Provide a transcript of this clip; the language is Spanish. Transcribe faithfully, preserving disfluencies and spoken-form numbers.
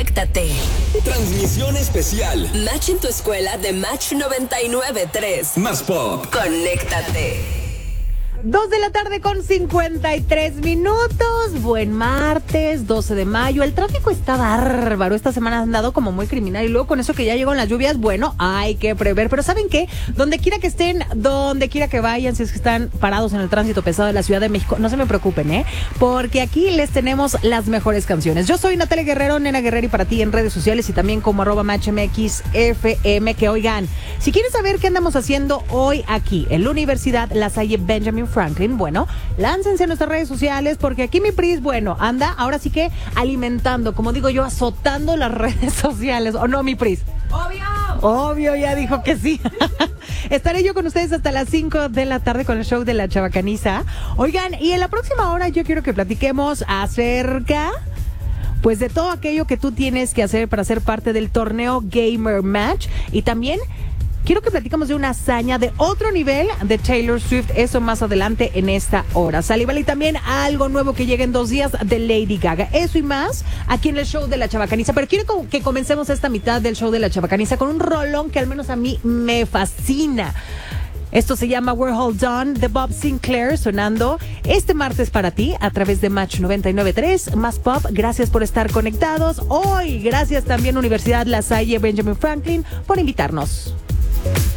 Conéctate. Transmisión especial. Match en tu escuela de Match noventa y nueve punto tres. Más Pop. Conéctate. Dos de la tarde con cincuenta y tres minutos. Buen martes, doce de mayo. El tráfico está bárbaro. Esta semana han andado como muy criminal. Y luego con eso que ya llegan las lluvias, bueno, hay que prever. Pero ¿saben qué? Donde quiera que estén, donde quiera que vayan, si es que están parados en el tránsito pesado de la Ciudad de México, no se me preocupen, ¿eh? Porque aquí les tenemos las mejores canciones. Yo soy Natalia Guerrero, Nena Guerrero, y para ti en redes sociales y también como arroba matchmxfm. Que oigan, si quieres saber qué andamos haciendo hoy aquí en la Universidad La Salle Benjamin Franklin, bueno, láncense a nuestras redes sociales porque aquí mi Pris, bueno, anda ahora sí que alimentando, como digo yo, azotando las redes sociales, ¿o no, mi Pris? ¡Obvio! Obvio, ya dijo que sí. Estaré yo con ustedes hasta las cinco de la tarde con el show de La Chabacaniza. Oigan, y en la próxima hora yo quiero que platiquemos acerca, pues, de todo aquello que tú tienes que hacer para ser parte del torneo Gamer Match. Y también quiero que platicamos de una hazaña de otro nivel de Taylor Swift, eso más adelante en esta hora. Sale, vale, y también algo nuevo que llega en dos días de Lady Gaga. Eso y más aquí en el show de La Chabacaniza. Pero quiero que comencemos esta mitad del show de La Chabacaniza con un rolón que al menos a mí me fascina. Esto se llama We're All Done, de Bob Sinclair, sonando este martes para ti a través de Match noventa y nueve punto tres, Más Pop. Gracias por estar conectados hoy. Gracias también Universidad La Salle Benjamin Franklin por invitarnos.